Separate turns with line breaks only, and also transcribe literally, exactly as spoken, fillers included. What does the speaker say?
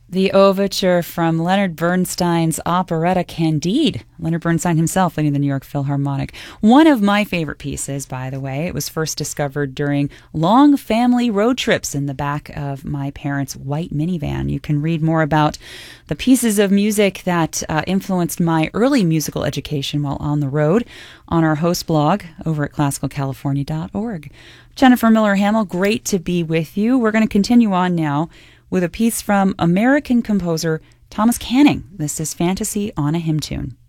The overture from Leonard Bernstein's operetta Candide. Leonard Bernstein himself leading the New York Philharmonic. One of my favorite pieces, by the way. It was first discovered during long family road trips in the back of my parents' white minivan. You can read more about the pieces of music that uh, influenced my early musical education while on the road on our host blog over at classical california dot org. Jennifer Miller Hamill, great to be with you. We're going to continue on now with a piece from American composer Thomas Canning. This is Fantasy on a Hymn Tune.